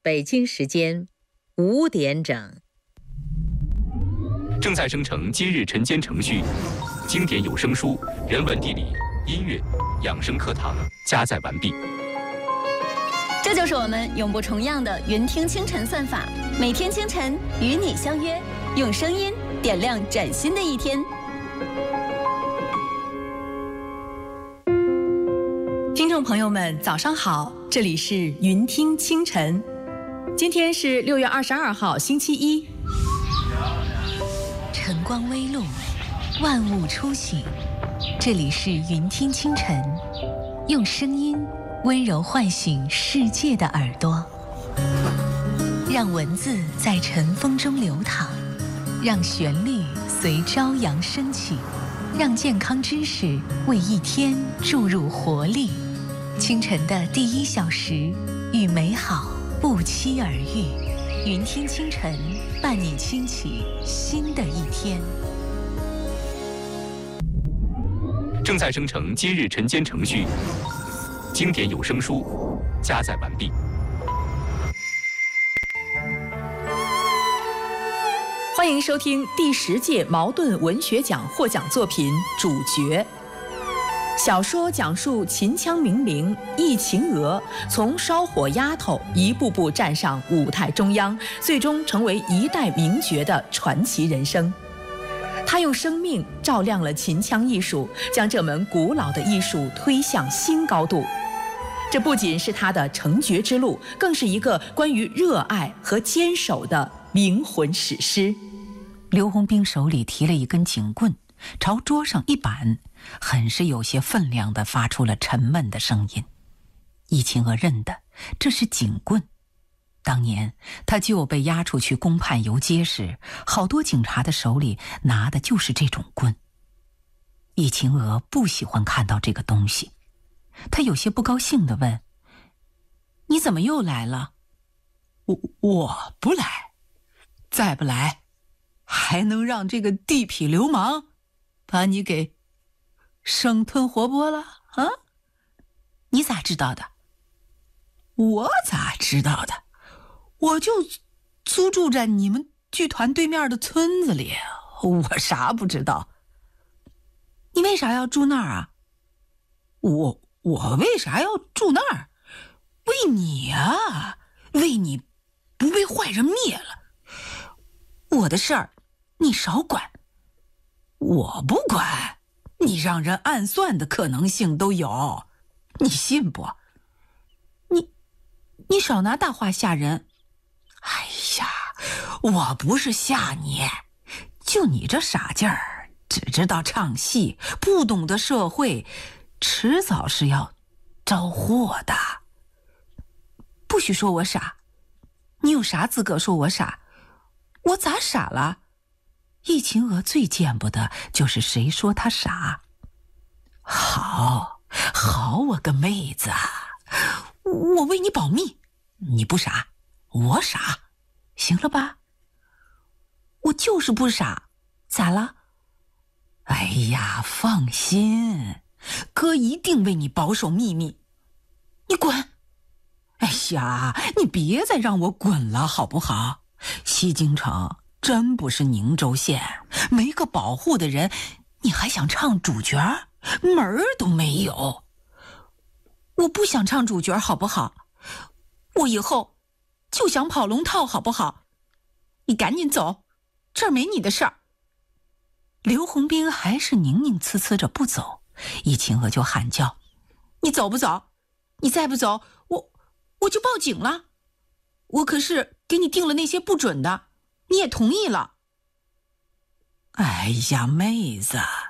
北京时间5点整。 正在生成今日晨间程序，经典有声书、人文地理、音乐、养生课堂加载完毕。 这就是我们永不重样的云听清晨算法，每天清晨与你相约，用声音点亮崭新的一天。 听众朋友们，早上好，这里是云听清晨。今天是6月22号，星期一。 晨光微露，万物初醒，这里是云听清晨，用声音温柔唤醒世界的耳朵，让文字在晨风中流淌，让旋律随朝阳升起，让健康知识为一天注入活力。清晨的第1小时，与美好不期而遇。云听清晨，伴你轻启新的一天。 正在生成今日晨间程序，经典有声书加载完毕。 欢迎收听第10届茅盾文学奖获奖作品《主角》。小说讲述秦腔名伶易秦娥从烧火丫头一步步站上舞台中央，最终成为一代名角的传奇人生。她用生命照亮了秦腔艺术，将这门古老的艺术推向新高度。这不仅是她的成角之路，更是一个关于热爱和坚守的灵魂史诗。 刘洪兵手里提了一根警棍，朝桌上一板，很是有些分量地发出了沉闷的声音。易秦娥认得这是警棍，当年他就被押出去公判游街时，好多警察的手里拿的就是这种棍。易秦娥不喜欢看到这个东西，他有些不高兴地问：“你怎么又来了？” 我不来，再不来，还能让这个地痞流氓把你给生吞活剥了啊？ 你咋知道的？ 我咋知道的？我就租住在你们剧团对面的村子里，我啥不知道。 你为啥要住那儿啊？ 我为啥要住那儿？为你啊，为你不被坏人灭了。我的事儿你少管。我不管，你让人暗算的可能性都有，你信不？ 你少拿大话吓人。 哎呀，我不是吓你，就你这傻劲儿，只知道唱戏，不懂得社会，迟早是要招祸的。 不许说我傻，你有啥资格说我傻？我咋傻了？易秦娥最见不得就是谁说她傻。 好，我个妹子，我为你保密，你不傻，我傻，行了吧？ 我就是不傻，咋了？ 哎呀，放心，哥一定为你保守秘密。你滚！哎呀，你别再让我滚了好不好？西京城真不是宁州县，没个保护的人，你还想唱主角？门儿都没有。 我不想唱主角好不好？我以后就想跑龙套好不好？你赶紧走，这儿没你的事儿。刘洪兵还是宁宁呲呲着不走，易秦娥就喊叫：“你走不走？你再不走，我就报警了。我可是给你定了那些不准的，你也同意了。” 哎呀，妹子，